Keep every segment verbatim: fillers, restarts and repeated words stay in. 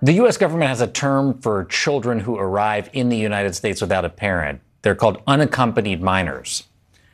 The U S government has a term for children who arrive in the United States without a parent. They're called unaccompanied minors.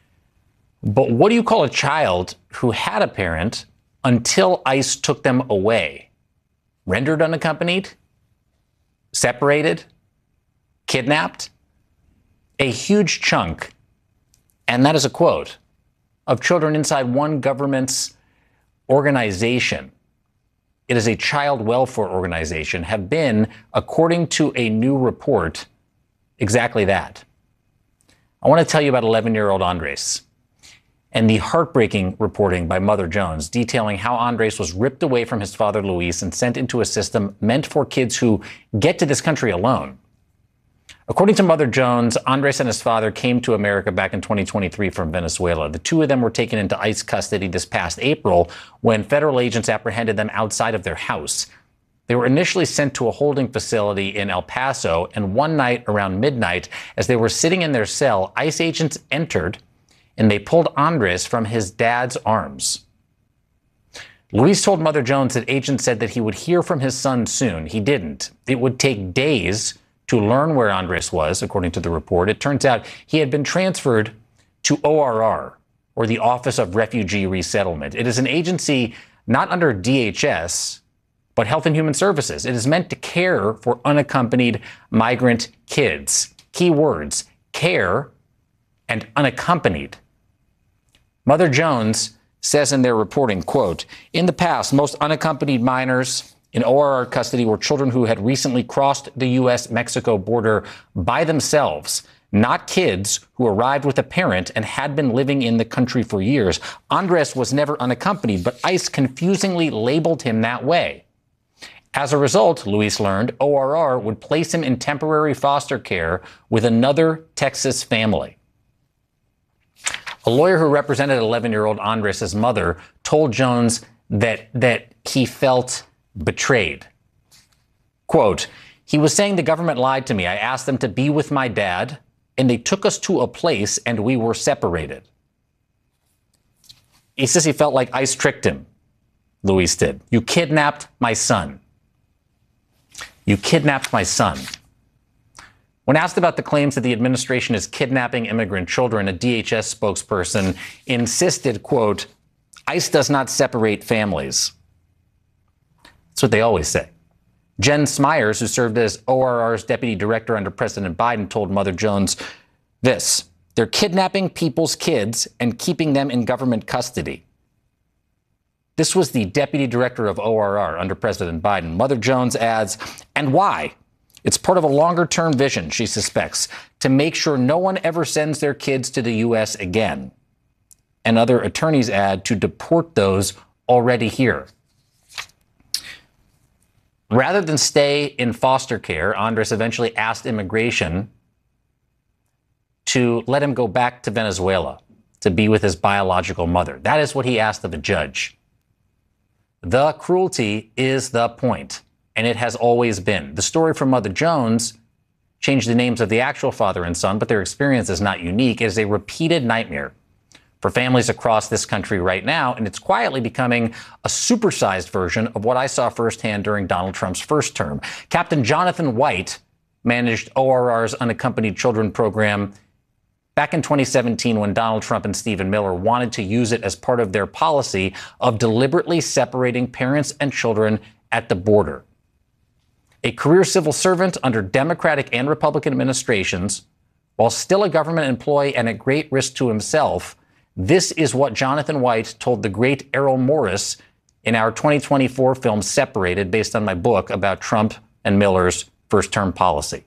But what do you call a child who had a parent until ICE took them away? Rendered unaccompanied? Separated? Kidnapped? A huge chunk, and that is a quote, of children inside one government's organization, it is a child welfare organization, have been, according to a new report, exactly that. I want to tell you about eleven-year-old Andres and the heartbreaking reporting by Mother Jones detailing how Andres was ripped away from his father, Luis, and sent into a system meant for kids who get to this country alone. According to Mother Jones, Andres and his father came to America back in twenty twenty-three from Venezuela. The two of them were taken into ICE custody this past April when federal agents apprehended them outside of their house. They were initially sent to a holding facility in El Paso, and one night around midnight, as they were sitting in their cell, ICE agents entered and they pulled Andres from his dad's arms. Luis told Mother Jones that agents said that he would hear from his son soon. He didn't. It would take days to learn where Andres was, according to the report. It turns out he had been transferred to O R R, or the Office of Refugee Resettlement. It is an agency not under D H S, but Health and Human Services. It is meant to care for unaccompanied migrant kids. Key words, care and unaccompanied. Mother Jones says in their reporting, quote, in the past, most unaccompanied minors in O R R custody were children who had recently crossed the U S Mexico border by themselves, not kids who arrived with a parent and had been living in the country for years. Andres was never unaccompanied, but ICE confusingly labeled him that way. As a result, Luis learned, O R R would place him in temporary foster care with another Texas family. A lawyer who represented eleven-year-old Andres' mother told Jones that, that he felt betrayed. Quote, he was saying the government lied to me. I asked them to be with my dad, and they took us to a place, and we were separated. He says he felt like ICE tricked him. Luis did. You kidnapped my son. You kidnapped my son. When asked about the claims that the administration is kidnapping immigrant children, a D H S spokesperson insisted, quote, ICE does not separate families. That's what they always say. Jen Smyers, who served as O R R's deputy director under President Biden, told Mother Jones this: they're kidnapping people's kids and keeping them in government custody. This was the deputy director of O R R under President Biden. Mother Jones adds, and why? It's part of a longer-term vision, she suspects, to make sure no one ever sends their kids to the U S again. And other attorneys add, to deport those already here. Rather than stay in foster care, Andres eventually asked immigration to let him go back to Venezuela to be with his biological mother. That is what he asked of a judge. The cruelty is the point, and it has always been. The story from Mother Jones changed the names of the actual father and son, but their experience is not unique. It is a repeated nightmare for families across this country right now, and it's quietly becoming a supersized version of what I saw firsthand during Donald Trump's first term. Captain Jonathan White managed O R R's Unaccompanied Children program back in twenty seventeen when Donald Trump and Stephen Miller wanted to use it as part of their policy of deliberately separating parents and children at the border. A career civil servant under Democratic and Republican administrations, while still a government employee and at great risk to himself, this is what Jonathan White told the great Errol Morris in our twenty twenty-four film Separated, based on my book about Trump and Miller's first-term policy.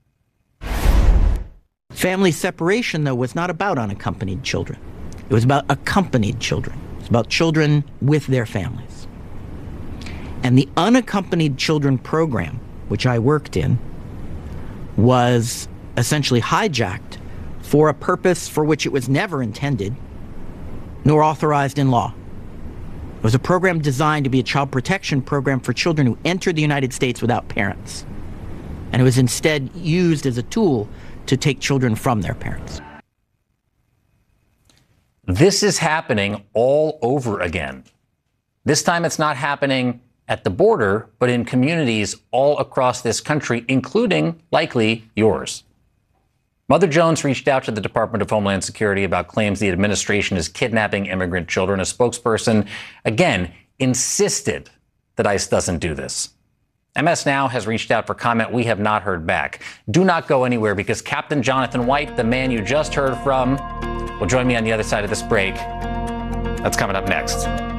Family separation, though, was not about unaccompanied children. It was about accompanied children. It's about children with their families. And the Unaccompanied Children program, which I worked in, was essentially hijacked for a purpose for which it was never intended, nor authorized in law. It was a program designed to be a child protection program for children who entered the United States without parents. And it was instead used as a tool to take children from their parents. This is happening all over again. This time it's not happening at the border, but in communities all across this country, including, likely, yours. Mother Jones reached out to the Department of Homeland Security about claims the administration is kidnapping immigrant children. A spokesperson, again, insisted that ICE doesn't do this. M S Now has reached out for comment. We have not heard back. Do not go anywhere, because Captain Jonathan White, the man you just heard from, will join me on the other side of this break. That's coming up next.